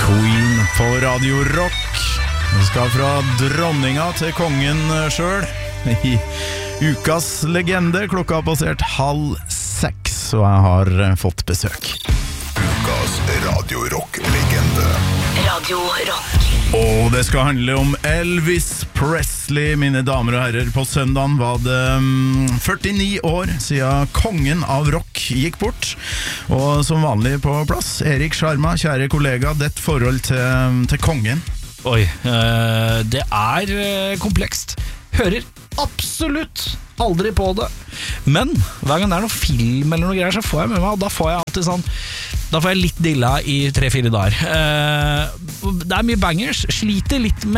Queen på Radio Rock. Vi skal fra dronninga til kongen selv. I ukas legende, klokka har passert 5:30, så jeg har fått besøk. Ukas Radio Rock-legende. Radio Rock. Og det skal handle om Elvis Presley, mine damer og herrer. På søndagen var det 49 år siden kongen av rock gikk bort. Og som vanlig på plass, Erik Sjarma, kjære kollega, ditt forhold til kongen. Oi, det komplekst. Hører absolutt aldri på det. Men hver gang det noe film eller noe greier, så får jeg med meg, og da får jeg alltid sånn, da får jeg litt dilla i 3-4 dager. Det mye bangers. Jeg sliter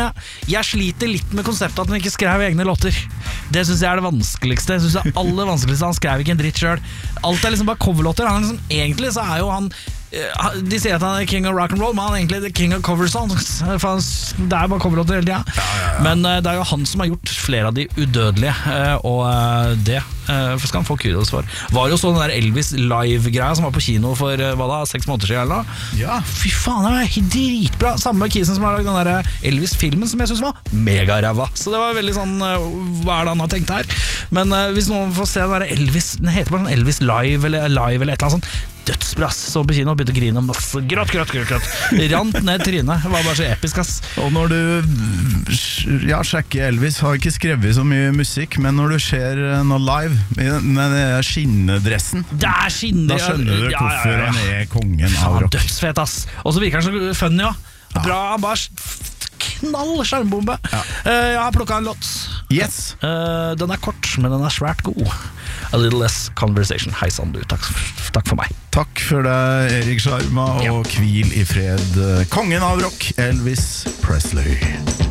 litt med konseptet at han ikke skrev egne låter. Det synes jeg det vanskeligste. Jeg synes det aller vanskeligste. Han skrev ikke en dritt selv. Alt liksom bare coverlåter. Egentlig så jo han, de sier at han king of rock and roll, men han egentlig the king of cover songs. Det bare coverlåter hele tiden. Ja. Men det jo han som har gjort flere av de udødelige, og det skal han få kudos for. Var jo sånn der Elvis live-greia som var på kino for 6 måneder siden eller noe. Ja. Fy faen, det var dritbra. Samme kisen som har lagd den der Elvis-filmen, som jeg synes var megaræva. Så det var veldig sånn, hva det han har tenkt her? Men hvis noen får se den der Elvis, den heter bare sånn Elvis live eller et eller annet sånt, dødsbra, så på kino, begynte å grine masse, grått, rant ned trynet. Det var bare så episk, ass. Og når du sjekker Elvis, har ikke skrevet så mye musikk, men når du ser noe live med den skinnedressen, det skinner, da skjønner du hvorfor han kongen av rock. Dødsfet, ass. Og så virker han så funny, ja. Bra, bare knall skjermbombe. Jeg har plukket en låt. Yes. Den kort, men den svært god. A Little Less Conversation. Hei Sandu, takk for meg. Takk for deg, Erik Sjarma, og hvil i fred, kongen av rock, Elvis Presley.